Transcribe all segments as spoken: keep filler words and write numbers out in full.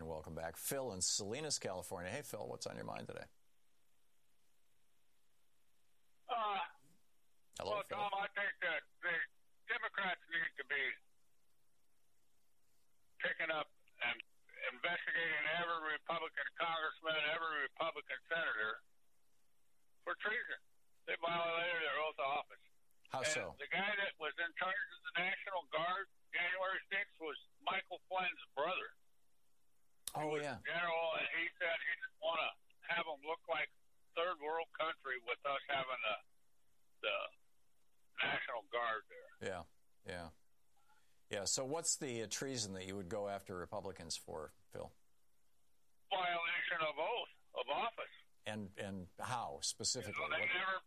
and welcome back. Phil in Salinas, California. Hey, Phil, what's on your mind today? Uh, Hello, well, Phil. Tom, I think that the Democrats need to be picking up and investigating every Republican congressman, every Republican senator for treason. They violated their oath of office. How and so? The guy that was in charge of the National Guard January sixth was Michael Flynn's brother. Oh, he was yeah. General, and he said he didn't want to have them look like third world country with us having the the National Guard there. Yeah, yeah. Yeah, so what's the uh, treason that you would go after Republicans for, Phil? Violation of oath of office. And and how, specifically? You know, they What- never...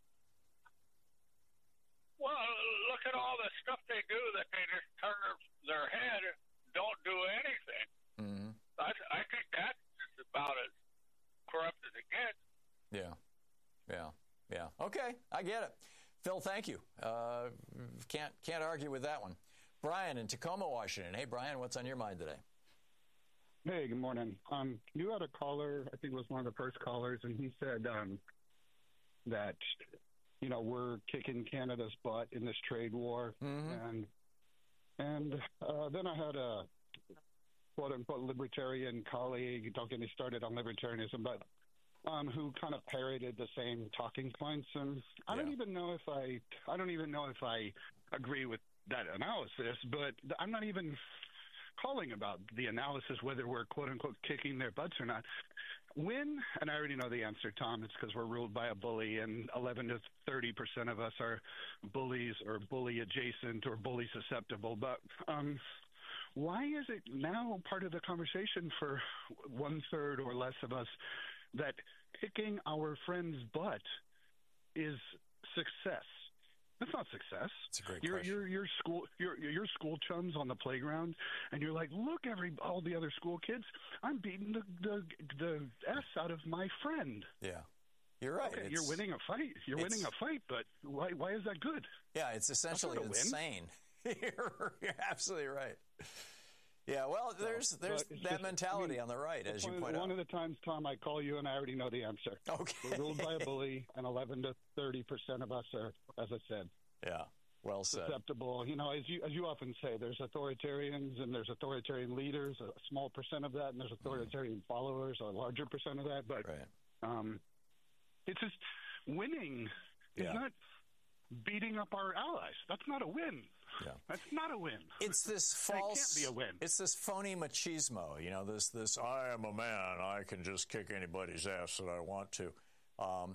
Well, look at all the stuff they do that they just turn their head, don't do anything. Mm-hmm. I, I think that's just about as corrupt as it gets. Yeah, yeah, yeah. Okay, I get it. Phil, thank you. Uh, can't can't argue with that one. Brian in Tacoma, Washington. Hey, Brian, what's on your mind today? Hey, good morning. Um, you had a caller, I think it was one of the first callers, and he said um, that, you know, we're kicking Canada's butt in this trade war. Mm-hmm. And and uh, then I had a quote-unquote libertarian colleague, don't get me started on libertarianism, but um, who kind of parroted the same talking points. And I don't Yeah. even know if I, I don't even know if I agree with that analysis, but I'm not even calling about the analysis, whether we're quote-unquote kicking their butts or not. When, and I already know the answer, Tom, it's because we're ruled by a bully, and eleven to thirty percent of us are bullies or bully-adjacent or bully-susceptible. But um, why is it now part of the conversation for one-third or less of us that kicking our friend's butt is success? That's not success. It's a great you're, question. You're, you're school, you're, you're school chums on the playground, and you're like, look, every all the other school kids, I'm beating the the, the S out of my friend. Yeah, you're right. Okay, It's- you're winning a fight. You're winning a fight, but why why is that good? Yeah, it's essentially That's not a win. insane. you're, you're absolutely right. Yeah, well, there's there's But it's that just- mentality I mean, on the right, as you one, point out. one of the times, Tom, I call you, and I already know the answer. Okay. We're ruled by a bully, and eleven to thirty percent of us are, as I said, Yeah, well said. susceptible. You know, as you as you often say, there's authoritarians and there's authoritarian leaders, a small percent of that, and there's authoritarian followers, a larger percent of that. But Right. um, it's just winning is Yeah. not beating up our allies. That's not a win. Yeah. That's not a win. It's this That false. can't be a win. It's this phony machismo. You know, this this I am a man. I can just kick anybody's ass that I want to. Um,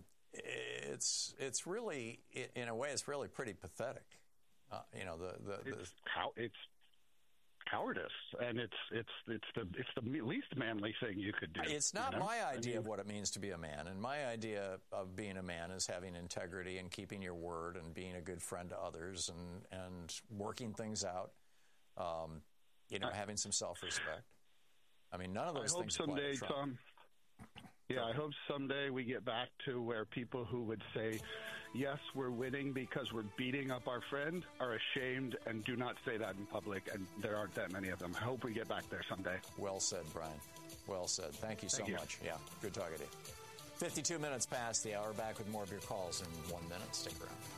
it's it's really, in a way, it's really pretty pathetic. Uh, you know, the the, the It's how it's cowardice, and it's it's it's the it's the least manly thing you could do. It's not you know? my idea I mean, of what it means to be a man. And my idea of being a man is having integrity and keeping your word and being a good friend to others and, and working things out, um, you know, I, having some self-respect. I mean, none of those I hope things apply someday, to Trump. Tom. Yeah, I hope someday we get back to where people who would say, yes, we're winning because we're beating up our friend are ashamed and do not say that in public, and there aren't that many of them. I hope we get back there someday. Well said, Brian. Well said. Thank you so Thank you. much. Yeah, good talking to you. fifty-two minutes past the hour. Back with more of your calls in one minute. Stick around.